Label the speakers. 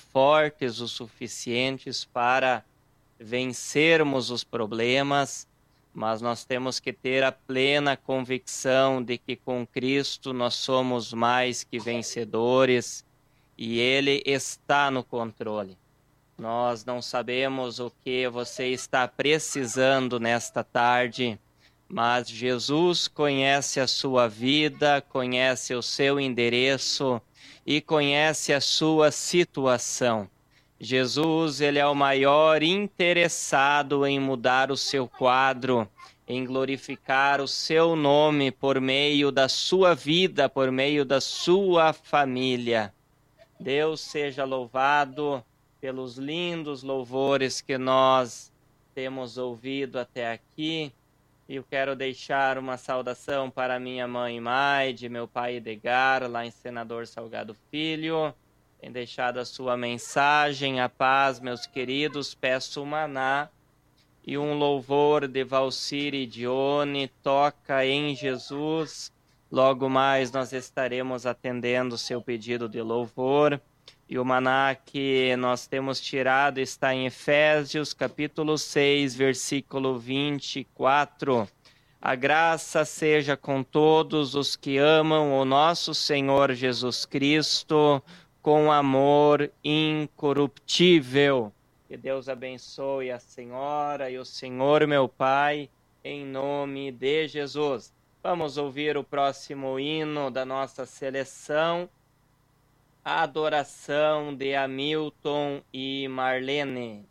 Speaker 1: fortes o suficientes para vencermos os problemas, mas nós temos que ter a plena convicção de que com Cristo nós somos mais que vencedores e Ele está no controle. Nós não sabemos o que você está precisando nesta tarde, mas Jesus conhece a sua vida, conhece o seu endereço e conhece a sua situação. Jesus, ele é o maior interessado em mudar o seu quadro, em glorificar o seu nome por meio da sua vida, por meio da sua família. Deus seja louvado pelos lindos louvores que nós temos ouvido até aqui. E eu quero deixar uma saudação para minha mãe Maide, meu pai Edgar, lá em Senador Salgado Filho. Tem deixado a sua mensagem, a paz, meus queridos. Peço o maná e um louvor de Valcir e Dione, toca em Jesus. Logo mais nós estaremos atendendo o seu pedido de louvor. E o maná que nós temos tirado está em Efésios, capítulo 6, versículo 24. A graça seja com todos os que amam o nosso Senhor Jesus Cristo com amor incorruptível. Que Deus abençoe a senhora e o Senhor, meu Pai, em nome de Jesus. Vamos ouvir o próximo hino da nossa seleção, a adoração de Hamilton e Marlene.